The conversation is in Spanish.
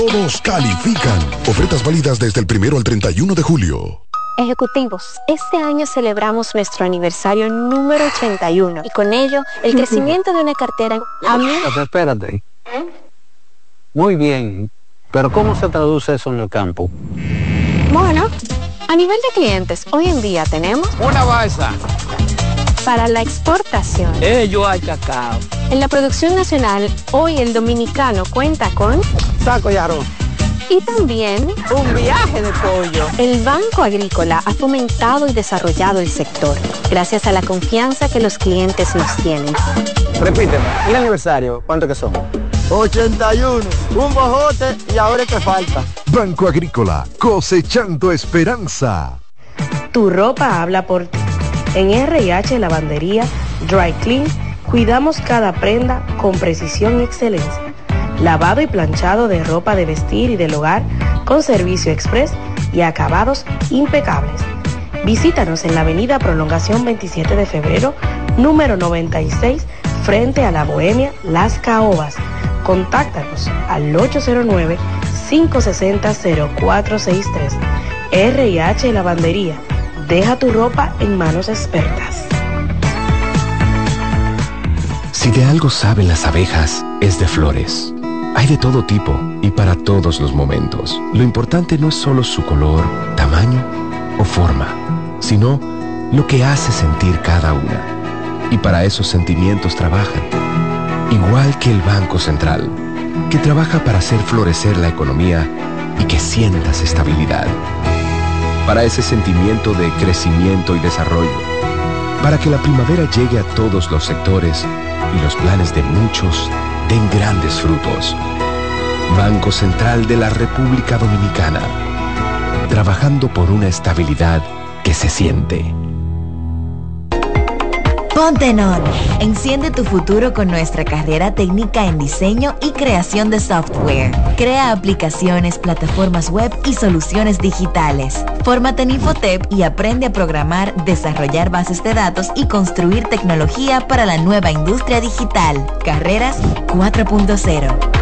Todos califican. Ofertas válidas desde el 1 al 31 de julio. Ejecutivos, este año celebramos nuestro aniversario número 81 y con ello el crecimiento de una cartera. Espérate. Muy bien, pero ¿cómo se traduce eso en el campo? Bueno, a nivel de clientes, hoy en día tenemos una balsa para la exportación. Ello hay cacao. En la producción nacional, hoy el dominicano cuenta con saco y arroz. Y también un viaje de pollo. El Banco Agrícola ha fomentado y desarrollado el sector, gracias a la confianza que los clientes nos tienen. Repíteme, ¿el aniversario cuánto que son? 81, un bojote y ahora te falta. Banco Agrícola, cosechando esperanza. Tu ropa habla por ti. En RH Lavandería Dry Clean cuidamos cada prenda con precisión y excelencia. Lavado y planchado de ropa de vestir y del hogar con servicio express y acabados impecables. Visítanos en la avenida Prolongación 27 de febrero, número 96, frente a la Bohemia Las Caobas. Contáctanos al 809-560-0463. RH Lavandería. Deja tu ropa en manos expertas. Si de algo saben las abejas, es de flores. Hay de todo tipo y para todos los momentos. Lo importante no es solo su color, tamaño o forma, sino lo que hace sentir cada una. Y para esos sentimientos trabajan. Igual que el Banco Central, que trabaja para hacer florecer la economía y que sientas estabilidad. Para ese sentimiento de crecimiento y desarrollo. Para que la primavera llegue a todos los sectores y los planes de muchos den grandes frutos. Banco Central de la República Dominicana. Trabajando por una estabilidad que se siente. Ponte en On. Enciende tu futuro con nuestra carrera técnica en diseño y creación de software. Crea aplicaciones, plataformas web y soluciones digitales. Fórmate en Infotep y aprende a programar, desarrollar bases de datos y construir tecnología para la nueva industria digital. Carreras 4.0.